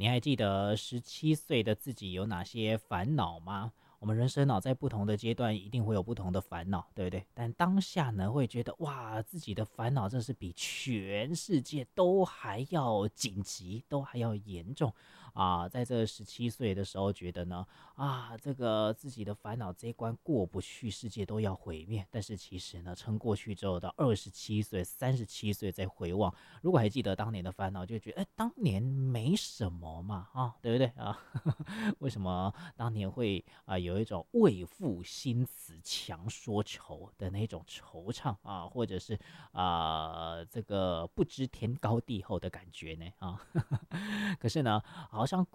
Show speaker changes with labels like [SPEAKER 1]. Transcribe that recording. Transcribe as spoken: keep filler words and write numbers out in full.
[SPEAKER 1] 你还记得十七岁的自己有哪些烦恼吗？我们人生脑在不同的阶段一定会有不同的烦恼，对不对？但当下呢，会觉得哇，自己的烦恼真是比全世界都还要紧急，都还要严重啊！在这十七岁的时候，觉得呢，啊，这个自己的烦恼这一关过不去，世界都要毁灭。但是其实呢，撑过去之后，到二十七岁、三十七岁再回望，如果还记得当年的烦恼，就觉得哎，当年没什么嘛，啊，对不对啊？为什么当年会啊、呃有一种为赋新词强说愁的那种惆怅啊，或者是啊、呃这个不知天高地厚的感觉呢啊？可是呢，好像